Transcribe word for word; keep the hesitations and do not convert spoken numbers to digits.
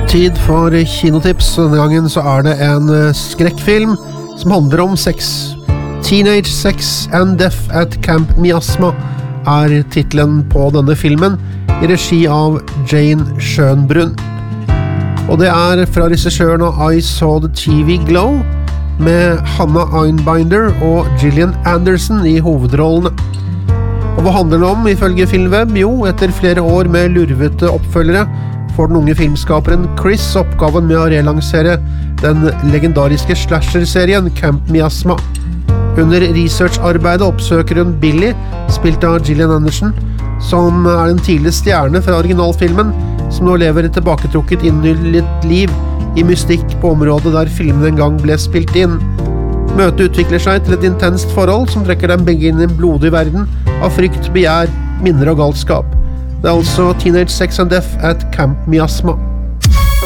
Tid for kinotips. Denne gangen så er det en skrekkfilm som handler om sex. Teenage Sex and Death at Camp Miasma er titlen på denne filmen, i regi av Jane Schönbrunn. Og det er fra regissøren av I Saw the T V Glow, med Hannah Einbinder og Gillian Anderson i hovedrollene. Og hva handler det om, ifølge Filmweb? Jo, etter flere år med lurvete oppfølgere, får den unge filmskaperen Chris oppgaven med å relansere den legendariske slasher-serien Camp Miasma. Under researcharbeidet oppsøker hun Billy, spilt av Gillian Anderson, som er en tidlig stjerne fra originalfilmen, som nå lever et tilbaketrukket innhyllet liv i mystikk på området der filmen en gang ble spilt inn. Møtet utvikler seg til et intenst forhold som trekker dem begge inn i en blodig verden av frykt, begjær, minner og galskap. Det er altså Teenage Sex and Death at Camp Miasma.